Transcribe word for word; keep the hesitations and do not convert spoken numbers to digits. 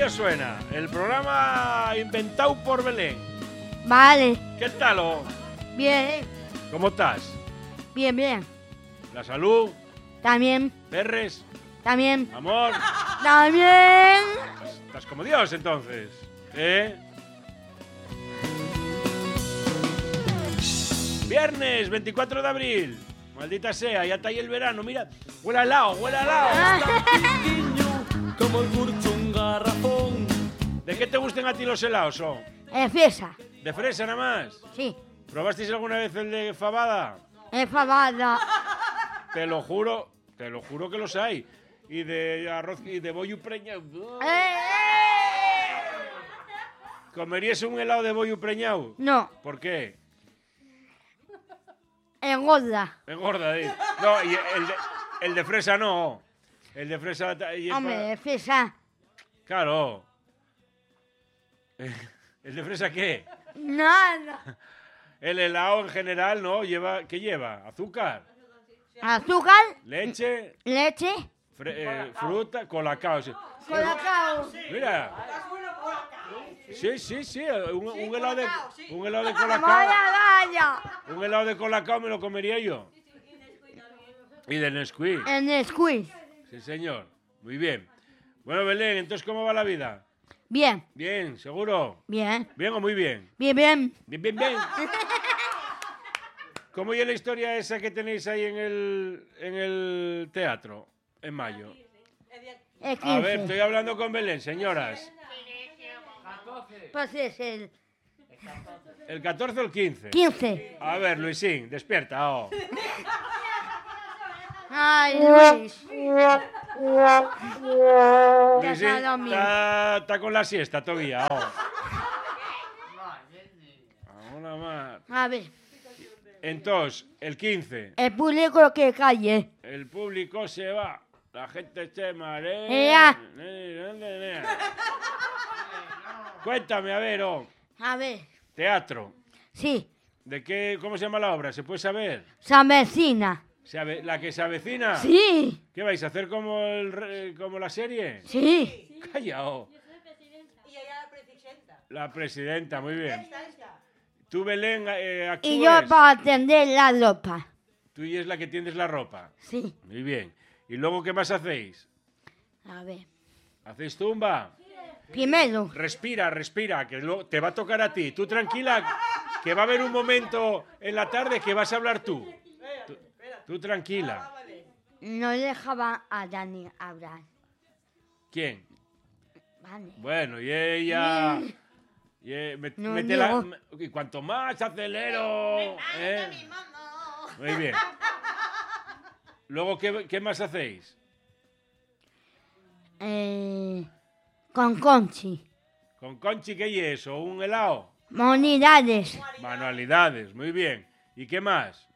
ya suena. El programa inventado por Belén. Vale. ¿Qué tal? Oh? Bien. ¿Cómo estás? Bien, bien. ¿La salud? También. ¿Perres? También. ¿Amor? También. Estás, estás como Dios, entonces. ¿Eh? Viernes veinticuatro de abril. Maldita sea, ya está ahí el verano. Mira, huele al lado, huele al lado. Como el curcho un garrafón. ¿De qué te gustan a ti los helados? Oh? Es fresa. ¿De fresa nada más? Sí. ¿Probasteis alguna vez el de fabada? Es fabada. Te lo juro, te lo juro que los hay. Y de arroz y de bollo preñado. ¡Eh, eh! ¿Comerías un helado de bollo preñado? No. ¿Por qué? Engorda. Engorda, ¿eh? No, y el de, el de fresa no. El de fresa... y es Hombre, para- es fresa. Claro. ¿El de fresa qué? Nada. El helado en general, ¿no? Lleva, ¿qué lleva? ¿Azúcar? Azúcar, ¿Leche? leche, fre- eh, ¿Fruta? Colacao. Sí. colacao. Mira. Sí, sí, sí. Un, un helado de, un helado de colacao. Vaya, vaya. Un helado de colacao me lo comería yo. Y de Nesquik. En squeeze. Sí, señor. Muy bien. Bueno, Belén, entonces, ¿cómo va la vida? Bien, Bien, ¿seguro? bien, ¿Bien o muy bien? bien, bien. Bien, bien, bien. ¿Cómo es la historia esa que tenéis ahí en el, en el teatro, en mayo? Es A ver, quince. estoy hablando con Belén, señoras. Pues es el ¿El catorce o el quince? quince. A ver, Luisín, despierta. Oh. Ay, Luis. Luisín está dormido. está, está con la siesta todavía. Oh. Ahora más. A ver, Entonces, el quince, el público que calle. el público se va. La gente se marea. Ea. Cuéntame, a ver, oh. A ver, Teatro. sí, ¿De qué, cómo se llama la obra? ¿Se puede saber? se avecina. ¿Se ave- ¿La que se avecina? Sí, ¿Qué vais a hacer como, el, re- como la serie? sí. Calla, oh. Y ella la presidenta. La presidenta, muy bien. Tú, Belén, eh, actúes. Y yo para atender la ropa. Tú y es la que tiendes la ropa. Sí, Muy bien. ¿Y luego qué más hacéis? a ver. ¿Hacéis tumba? Primero, Respira, respira, que lo- te va a tocar a ti. Tú tranquila, que va a haber un momento en la tarde que vas a hablar tú. Tú, tú tranquila. no dejaba a Dani hablar. ¿Quién? Vale. Bueno, y ella... y, eh, me- No, mete la- Diego. y cuanto más acelero... ¿eh? Muy bien. Luego, ¿qué, qué más hacéis? Eh, con Conchi. ¿Con Conchi qué es eso? ¿Un helado? Monidades. Manualidades, muy bien. ¿Y qué más?